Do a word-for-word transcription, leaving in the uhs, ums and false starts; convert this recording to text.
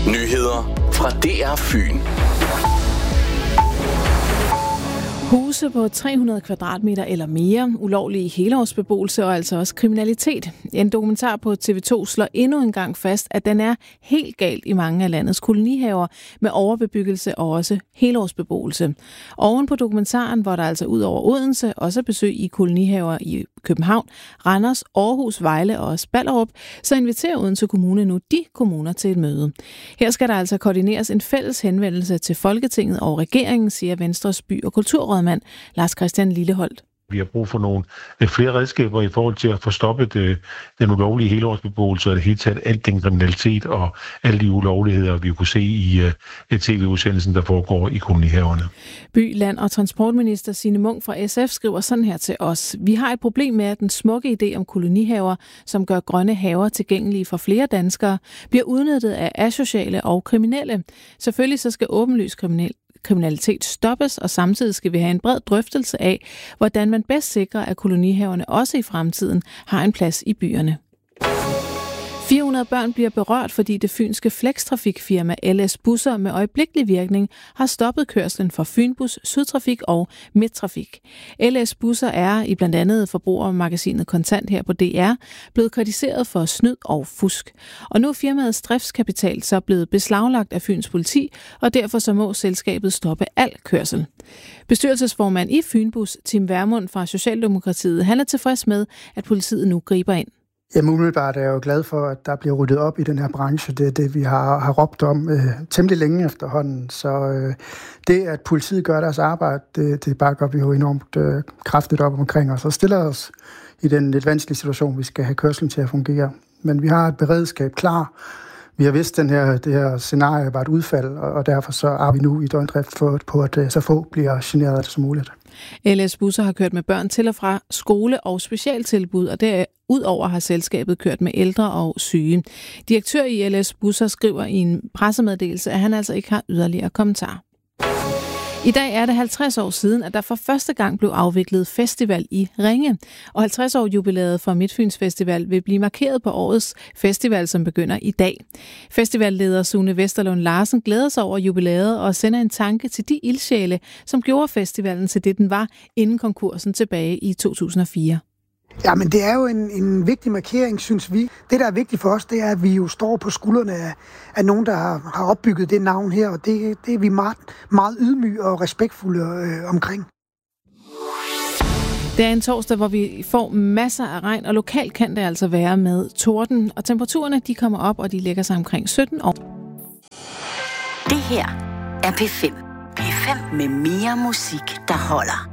Nyheder fra D R Fyn. Huse på tre hundrede kvadratmeter eller mere, ulovlig helårsbeboelse og altså også kriminalitet. En dokumentar på T V to slår endnu en gang fast, at den er helt galt i mange af landets kolonihaver med overbebyggelse og også helårsbeboelse. Oven på dokumentaren, hvor der altså ud over Odense også er besøg i kolonihaver i København, Randers, Aarhus, Vejle og Ballerup, så inviterer Odense Kommune nu de kommuner til et møde. Her skal der altså koordineres en fælles henvendelse til Folketinget og regeringen, siger Venstres by- og kulturrådmand Lars Christian Lilleholdt. Vi har brug for nogle flere redskaber i forhold til at få stoppet den ulovlige helårsbeboelse og det hele taget alt den kriminalitet og alle de ulovligheder, vi kunne se i T V-udsendelsen, der foregår i kolonihaverne. By-, land- og transportminister Signe Munk fra S F skriver sådan her til os. Vi har et problem med, at den smukke idé om kolonihaver, som gør grønne haver tilgængelige for flere danskere, bliver udnyttet af asociale og kriminelle. Selvfølgelig så skal åbenlys kriminel kriminalitet stoppes, og samtidig skal vi have en bred drøftelse af, hvordan man bedst sikrer, at kolonihaverne også i fremtiden har en plads i byerne. fire hundrede børn bliver berørt, fordi det fynske flextrafikfirma L S Busser med øjeblikkelig virkning har stoppet kørslen for Fynbus, Sydtrafik og Midttrafik. L S Busser er i blandt andet forbrugermagasinet Kontant her på D R blevet kritiseret for snyd og fusk. Og nu er firmaets driftskapital så blevet beslaglagt af Fyns politi, og derfor så må selskabet stoppe al kørsel. Bestyrelsesformand i Fynbus, Tim Vermund fra Socialdemokratiet, han er tilfreds med, at politiet nu griber ind. Jamen umiddelbart er jeg jo glad for, at der bliver ryddet op i den her branche. Det er det, vi har, har råbt om øh, temmelig længe efterhånden. Så øh, det, at politiet gør deres arbejde, det, det bakker vi jo enormt øh, kraftigt op omkring os og stiller os i den lidt vanskelige situation, vi skal have kørslen til at fungere. Men vi har et beredskab klar. Vi har vidst, at den her, det her scenarie var et udfald, og, og derfor så er vi nu i døgndrift for, på, at så få bliver generet af det som muligt. L S Busser har kørt med børn til og fra skole og specialtilbud, og derudover har selskabet kørt med ældre og syge. Direktør i L S Busser skriver i en pressemeddelelse, at han altså ikke har yderligere kommentarer. I dag er det halvtreds år siden, at der for første gang blev afviklet festival i Ringe. Og halvtreds år jubilæet for Midtfyns Festival vil blive markeret på årets festival, som begynder i dag. Festivalleder Sune Vesterlund Larsen glæder sig over jubilæet og sender en tanke til de ildsjæle, som gjorde festivalen til det, den var inden konkursen tilbage i to tusind og fire. Ja, men det er jo en, en vigtig markering, synes vi. Det, der er vigtigt for os, det er, at vi jo står på skuldrene af, af nogen, der har, har opbygget det navn her, og det, det er vi meget, meget ydmyge og respektfulde øh, omkring. Det er en torsdag, hvor vi får masser af regn, og lokalt kan det altså være med torden. Og temperaturerne, de kommer op, og de lægger sig omkring sytten år. Det her er P fem. P fem med mere musik, der holder.